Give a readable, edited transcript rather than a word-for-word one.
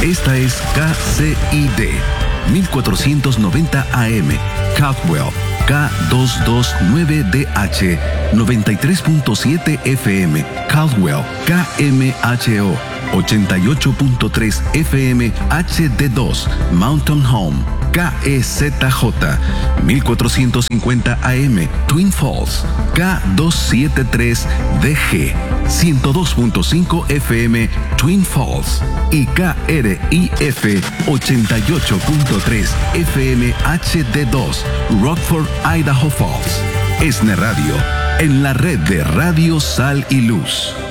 Esta es KCID 1490 AM, Caldwell, K229DH, 93.7 FM, Caldwell, KMHO, 88.3 FM, HD2, Mountain Home, KEZJ, 1450 AM, Twin Falls, K273DG, 102.5 FM, Twin Falls, y KRIF 88.3 FM HD2, Rockford, Idaho Falls. ESNE Radio, en la red de Radio Sal y Luz.